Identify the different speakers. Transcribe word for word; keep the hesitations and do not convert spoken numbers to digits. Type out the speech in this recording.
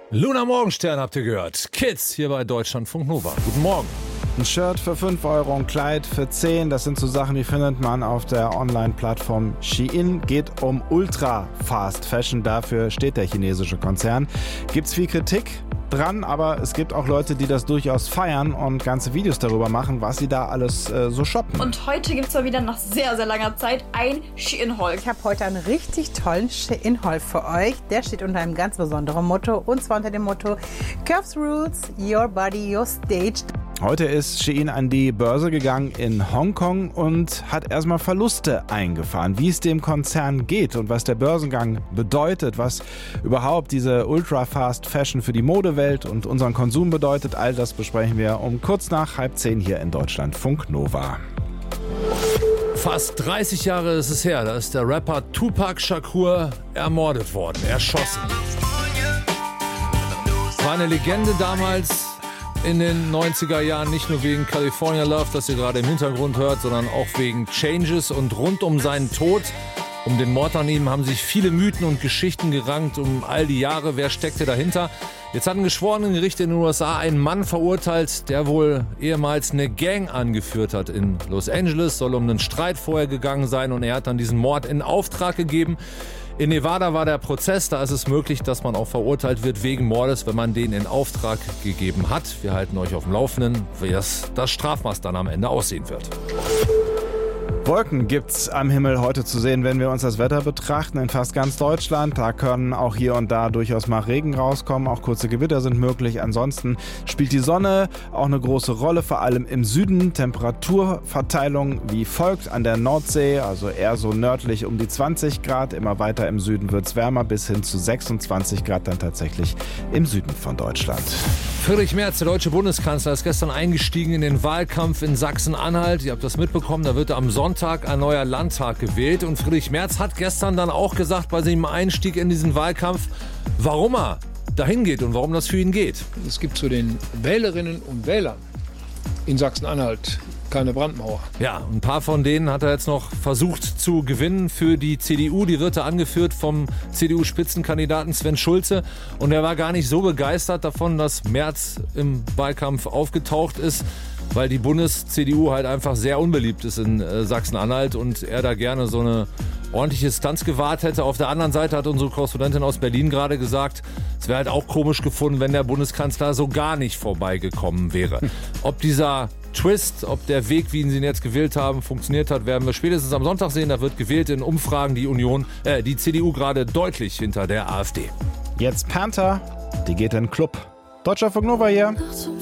Speaker 1: Luna Morgenstern habt ihr gehört. Kids hier bei Deutschlandfunk Nova. Guten Morgen.
Speaker 2: Ein Shirt für fünf Euro, ein Kleid für zehn. Das sind so Sachen, die findet man auf der Online-Plattform Shein. Geht um Ultra-Fast Fashion. Dafür steht der chinesische Konzern. Gibt's viel Kritik dran, aber es gibt auch Leute, die das durchaus feiern und ganze Videos darüber machen, was sie da alles äh, so shoppen.
Speaker 3: Und heute gibt es mal wieder nach sehr, sehr langer Zeit ein Shein-Haul.
Speaker 4: Ich habe heute einen richtig tollen Shein-Haul für euch. Der steht unter einem ganz besonderen Motto, und zwar unter dem Motto Curves Rules, Your Body, Your Stage.
Speaker 2: Heute ist Shein an die Börse gegangen in Hongkong und hat erstmal Verluste eingefahren. Wie es dem Konzern geht und was der Börsengang bedeutet, was überhaupt diese Ultra-Fast Fashion für die Modewelt und unseren Konsum bedeutet, all das besprechen wir um kurz nach halb zehn hier in Deutschlandfunk Nova.
Speaker 1: Fast dreißig Jahre ist es her, da ist der Rapper Tupac Shakur ermordet worden, erschossen. War eine Legende damals in den neunziger Jahren, nicht nur wegen California Love, das ihr gerade im Hintergrund hört, sondern auch wegen Changes. Und rund um seinen Tod, um den Mord an ihm, haben sich viele Mythen und Geschichten gerankt um all die Jahre. Wer steckte dahinter? Jetzt hat ein Geschworenengericht in den U S A einen Mann verurteilt, der wohl ehemals eine Gang angeführt hat in Los Angeles. Soll um einen Streit vorher gegangen sein und er hat dann diesen Mord in Auftrag gegeben. In Nevada war der Prozess, da ist es möglich, dass man auch verurteilt wird wegen Mordes, wenn man den in Auftrag gegeben hat. Wir halten euch auf dem Laufenden, wie das, das Strafmaß dann am Ende aussehen wird.
Speaker 2: Wolken gibt's am Himmel heute zu sehen, wenn wir uns das Wetter betrachten. In fast ganz Deutschland, da können auch hier und da durchaus mal Regen rauskommen. Auch kurze Gewitter sind möglich. Ansonsten spielt die Sonne auch eine große Rolle, vor allem im Süden. Temperaturverteilung wie folgt: an der Nordsee, also eher so nördlich um die zwanzig Grad. Immer weiter im Süden wird's wärmer, bis hin zu sechsundzwanzig Grad dann tatsächlich im Süden von Deutschland.
Speaker 1: Friedrich Merz, der deutsche Bundeskanzler, ist gestern eingestiegen in den Wahlkampf in Sachsen-Anhalt. Ihr habt das mitbekommen, da wird am Sonntag ein neuer Landtag gewählt. Und Friedrich Merz hat gestern dann auch gesagt bei seinem Einstieg in diesen Wahlkampf, warum er dahin geht und warum das für ihn geht.
Speaker 5: Es gibt zu den Wählerinnen und Wählern in Sachsen-Anhalt keine Brandmauer.
Speaker 1: Ja, ein paar von denen hat er jetzt noch versucht zu gewinnen für die C D U. Die wird er angeführt vom C D U-Spitzenkandidaten Sven Schulze. Und er war gar nicht so begeistert davon, dass Merz im Wahlkampf aufgetaucht ist, weil die Bundes-C D U halt einfach sehr unbeliebt ist in äh, Sachsen-Anhalt und er da gerne so eine ordentliche Stunts gewahrt hätte. Auf der anderen Seite hat unsere Korrespondentin aus Berlin gerade gesagt, es wäre halt auch komisch gefunden, wenn der Bundeskanzler so gar nicht vorbeigekommen wäre. Ob dieser Twist, ob der Weg, wie ihn sie jetzt gewählt haben, funktioniert hat, werden wir spätestens am Sonntag sehen. Da wird gewählt in Umfragen die Union, äh, die C D U gerade deutlich hinter der AfD.
Speaker 2: Jetzt Panther, die geht in den Club. Deutschlandfunk Nova hier.